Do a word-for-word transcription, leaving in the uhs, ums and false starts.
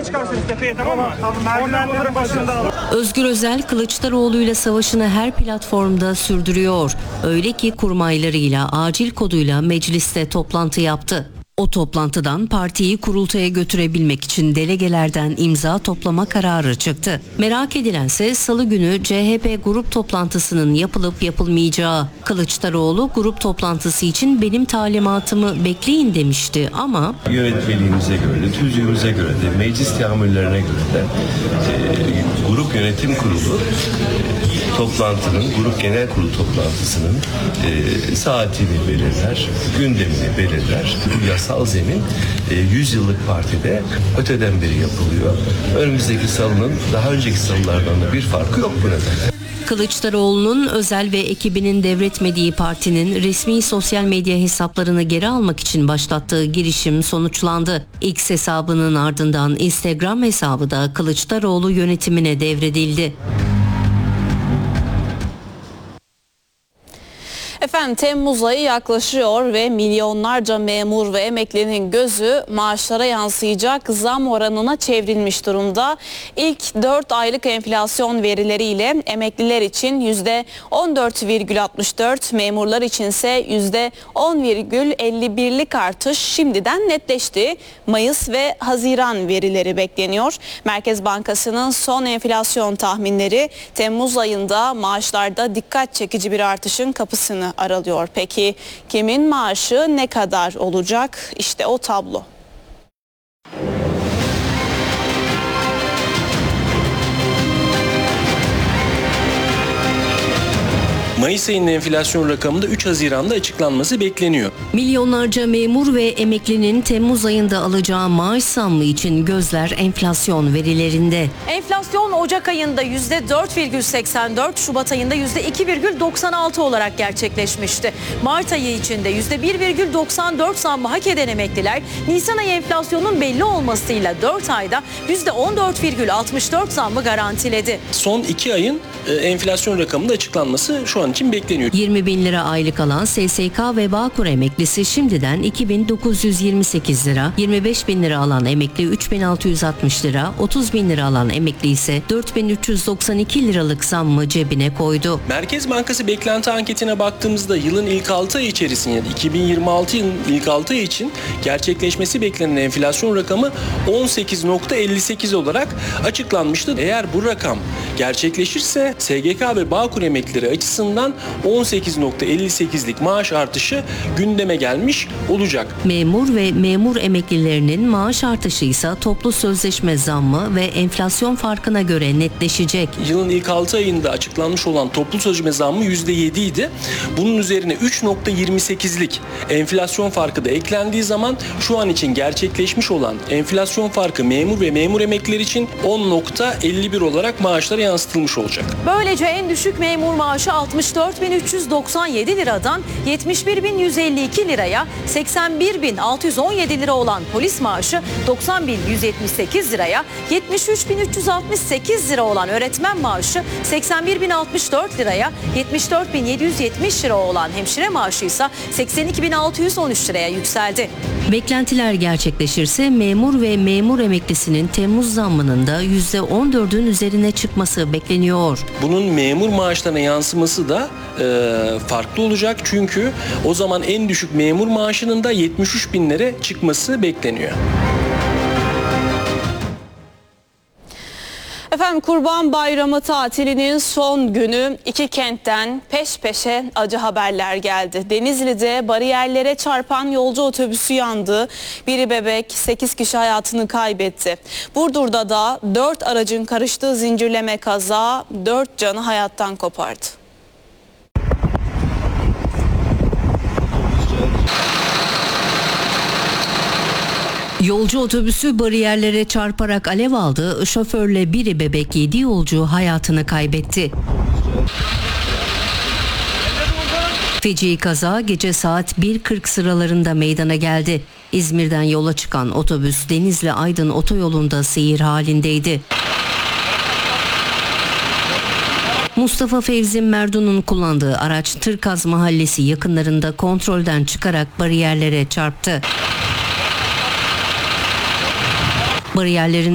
çıkarsınız tepeye, tamam mı? Merdivenlerin başında alın. Özgür Özel Kılıçdaroğlu'yla savaşını her platformda sürdürüyor. Öyle ki kurmaylarıyla acil koduyla mecliste toplantı yaptı. O toplantıdan partiyi kurultaya götürebilmek için delegelerden imza toplama kararı çıktı. Merak edilense Salı günü C H P grup toplantısının yapılıp yapılmayacağı. Kılıçdaroğlu grup toplantısı için benim talimatımı bekleyin demişti ama yönetmeliğimize göre de, tüzüğümüze göre de, meclis teamüllerine göre de e, grup yönetim kurulu e, toplantının, grup genel kurulu toplantısının e, saatini belirler, gündemini belirler. Bu yasal zemin e, yüz yıllık partide öteden beri yapılıyor. Önümüzdeki salının daha önceki salılardan da bir farkı yok bu nedenle. Kılıçdaroğlu'nun Özel ve ekibinin devretmediği partinin resmi sosyal medya hesaplarını geri almak için başlattığı girişim sonuçlandı. X hesabının ardından Instagram hesabı da Kılıçdaroğlu yönetimine devredildi. Efendim Temmuz ayı yaklaşıyor ve milyonlarca memur ve emeklinin gözü maaşlara yansıyacak zam oranına çevrilmiş durumda. İlk dört aylık enflasyon verileriyle emekliler için yüzde on dört virgül altmış dört, memurlar içinse yüzde on virgül elli birlik artış şimdiden netleşti. Mayıs ve Haziran verileri bekleniyor. Merkez Bankası'nın son enflasyon tahminleri Temmuz ayında maaşlarda dikkat çekici bir artışın kapısını aralıyor. Peki kimin maaşı ne kadar olacak? İşte o tablo. Mayıs ayının enflasyon rakamında üç Haziran'da açıklanması bekleniyor. Milyonlarca memur ve emeklinin Temmuz ayında alacağı maaş zammı için gözler enflasyon verilerinde. Enflasyon Ocak ayında yüzde dört virgül seksen dört, Şubat ayında yüzde iki virgül doksan altı olarak gerçekleşmişti. Mart ayı içinde yüzde bir virgül doksan dört zammı hak eden emekliler, Nisan ayı enflasyonun belli olmasıyla dört ayda yüzde on dört virgül altmış dört zammı garantiledi. Son iki ayın e, enflasyon rakamında açıklanması şu an için bekleniyor. yirmi bin lira aylık alan S S K ve Bağkur emeklisi şimdiden iki bin dokuz yüz yirmi sekiz lira, yirmi beş bin lira alan emekli üç bin altı yüz altmış lira, otuz bin lira alan emekli ise dört bin üç yüz doksan iki liralık zammı cebine koydu. Merkez Bankası beklenti anketine baktığımızda yılın ilk altı ayı içerisinde yani iki bin yirmi altı yılının ilk altı ayı için gerçekleşmesi beklenen enflasyon rakamı on sekiz virgül elli sekiz olarak açıklanmıştı. Eğer bu rakam gerçekleşirse S G K ve Bağkur emeklileri açısından on sekiz virgül elli sekizlik maaş artışı gündeme gelmiş olacak. Memur ve memur emeklilerinin maaş artışı ise toplu sözleşme zammı ve enflasyon farkına göre netleşecek. Yılın ilk altı ayında açıklanmış olan toplu sözleşme zammı yüzde yedi idi. Bunun üzerine üç virgül yirmi sekizlik enflasyon farkı da eklendiği zaman şu an için gerçekleşmiş olan enflasyon farkı memur ve memur emeklileri için on virgül elli bir olarak maaşlara yansıtılmış olacak. Böylece en düşük memur maaşı altmış dört bin üç yüz doksan yedi liradan yetmiş bir bin yüz elli iki liraya, seksen bir bin altı yüz on yedi lira olan polis maaşı doksan bin yüz yetmiş sekiz liraya, yetmiş üç bin üç yüz altmış sekiz lira olan öğretmen maaşı seksen bir bin altmış dört liraya, yetmiş dört bin yedi yüz yetmiş lira olan hemşire maaşı ise seksen iki bin altı yüz on üç liraya yükseldi. Beklentiler gerçekleşirse memur ve memur emeklisinin Temmuz zammının da yüzde on dördün üzerine çıkması bekleniyor. Bunun memur maaşlarına yansıması da e, farklı olacak çünkü o zaman en düşük memur maaşının da yetmiş üç binlere çıkması bekleniyor. Efendim Kurban Bayramı tatilinin son günü iki kentten peş peşe acı haberler geldi. Denizli'de bariyerlere çarpan yolcu otobüsü yandı. Biri bebek, sekiz kişi hayatını kaybetti. Burdur'da da dört aracın karıştığı zincirleme kaza dört canı hayattan kopardı. Yolcu otobüsü bariyerlere çarparak alev aldı. Şoförle biri bebek yedi yolcu hayatını kaybetti. Feci kaza gece saat bir kırk sıralarında meydana geldi. İzmir'den yola çıkan otobüs Denizli-Aydın otoyolunda seyir halindeydi. Mustafa Fevzi Merdun'un kullandığı araç Tırkaz Mahallesi yakınlarında kontrolden çıkarak bariyerlere çarptı. Bariyerlerin